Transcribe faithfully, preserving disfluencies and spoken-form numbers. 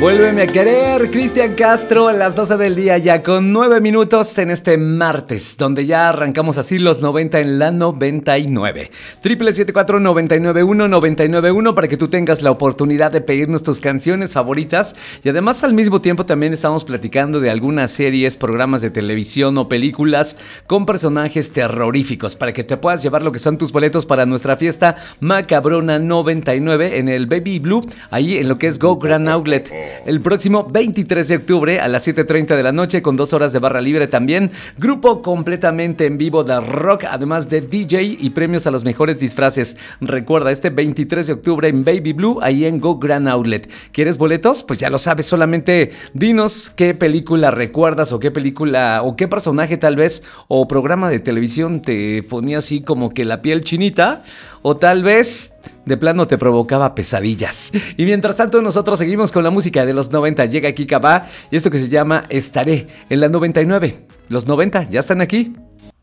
Vuélveme a querer, Cristian Castro, a las doce del día ya con nueve minutos en este martes, donde ya arrancamos así los noventa en la noventa y nueve. Triple siete cuatro noventa y nueve uno noventa y nueve uno para que tú tengas la oportunidad de pedirnos tus canciones favoritas y además al mismo tiempo también estamos platicando de algunas series, programas de televisión o películas con personajes terroríficos para que te puedas llevar lo que son tus boletos para nuestra fiesta Macabrona noventa y nueve en el Baby Blue, ahí en lo que es Go Grand Outlet. El próximo veintitrés de octubre a las siete treinta de la noche con dos horas de barra libre también. Grupo completamente en vivo de rock, además de D J y premios a los mejores disfraces. Recuerda, este veintitrés de octubre en Baby Blue, ahí en Go Grand Outlet. ¿Quieres boletos? Pues ya lo sabes, solamente dinos qué película recuerdas o qué película o qué personaje tal vez o programa de televisión te ponía así como que la piel chinita o tal vez de plano te provocaba pesadillas. Y mientras tanto nosotros seguimos con la música de los noventa. Llega Kika Va y esto que se llama Estaré en la noventa y nueve. Los noventa ya están aquí.